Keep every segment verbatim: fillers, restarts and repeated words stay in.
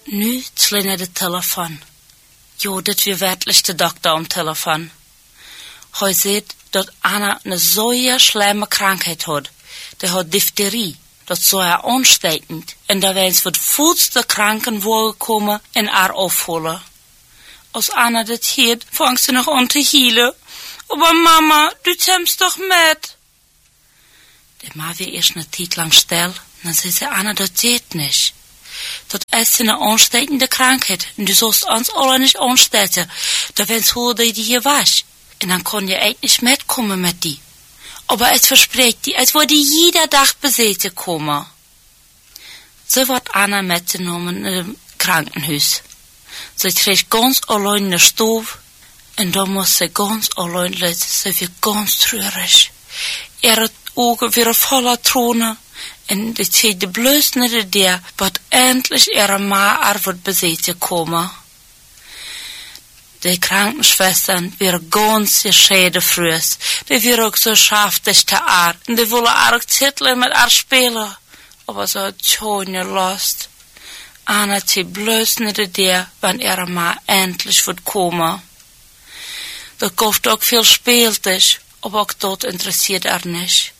Nu slingert de telefoon. Jo, dit weer werkelijk de dokter om telefoon. Hij zegt dat Anna een zo'n schlimme krankheid had. Die had difterie. Dat is zo aanstekend. En daar wens voor het voetste krankenwagen komen en haar afholen. Als Anna dit heet, vangt ze nog aan te hielen. Maar mama, du temst toch met? De ma weer eerst een tijd lang stil. Dan zei ze, Anna, dat deed niet. Dat is een aanstekende krankheid. En du sollst ons alle niet aanstecken. Da wens hoe die hier was. En dan kon je echt niet metkomen met die. Aber es verspricht die, als würde jeder Tag bezeten komen. So wird Anna mitgenommen in het Krankenhaus. Sie kriegt ganz allein in de Stube. En dan muss sie ganz allein leiden. Sie wird ganz traurig. Ihre Augen wieder voller Tränen. En de tweede bloß nicht der, wat endlich ihre Ma er wird bezeten komen. Die Krankenschwestern wären ganz gescheiden frühs. Die wären auch so schaftig te ar. Und die wollen auch Zettel mit ar spelen. Aber so hat schon gelost. Anna zie bloß nicht der, wann ihre Ma endlich wird kommen. Das kauft auch viel Spieltisch, aber auch dort interessiert er nicht.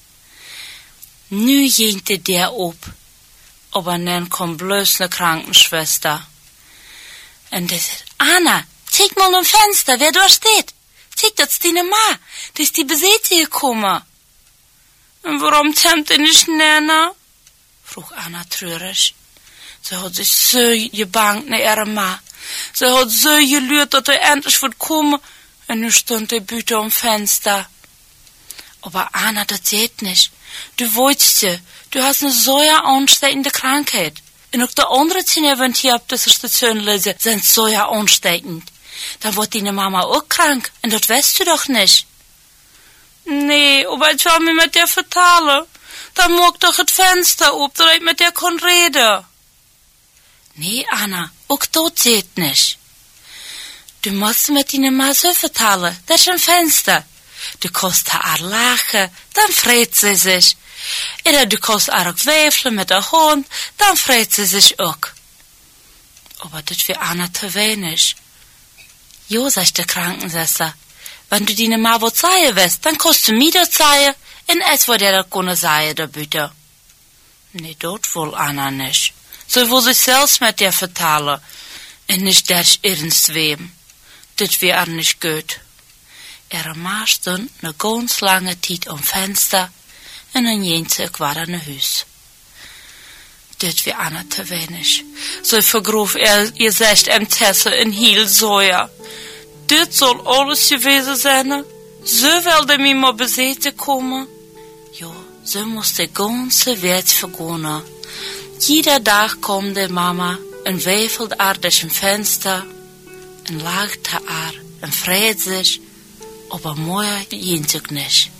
Nu jente der op. Aber dann kommt bloß eine Krankenschwester. Und die sagt, Anna, zeig mal am Fenster, wer da steht. Zeig, das ist deine Ma. Das ist die Besäte gekommen. Und warum temmt ihr nicht näher? Frug Anna traurig. Sie hat sich so gebangt nach ihrer Ma. Sie hat so gelüht, dass er endlich wird kommen. Und nu stond die Büte am Fenster. Aber Anna, das geht nicht. Du wolltest ja. Du hast eine so ansteckende Krankheit. Und auch die anderen Zähne, wenn hier auf dieser Station lesen, sind so ansteckend. Dann wird deine Mama auch krank. Und das weißt du doch nicht. Nee, aber ich will mich mit dir vertalen. Dann mag doch das Fenster auf, damit ich mit dir kann reden. Nee, Anna, auch das geht nicht. Du musst mit deiner Mama so vertalen. Das ist ein Fenster. Du kannst haar lachen, dann freut sie sich. Oder du kannst haar auch wefeln mit der Hund, dann freut sie sich auch. Aber das für Anna zu wenig. Jo, sagt der Krankenschwester, wenn du deine Ma was sagen willst, dann kannst du mir das sagen, und es wird dir das können sagen, da bitte. Nee, dort will Anna nicht. So will sich selbst mit dir vertalen, und nicht durch irgendwem. Das wäre auch nicht gut. Ihre Ma stond eine ganz lange Zeit am Fenster und dann ging sie auch wieder nach Haus. Das wäre Anna zu wenig. So vergruf er ihr Gesicht im Tessel in Hiel Säuer. Das soll alles gewesen sein? So will der mir mal bezeten kommen? Ja, so muss die ganze Welt vergehen. Jeder Tag kommt die Mama und wefelt er durch ein Fenster und lacht er und freut sich. Aber mooi jint ook niet.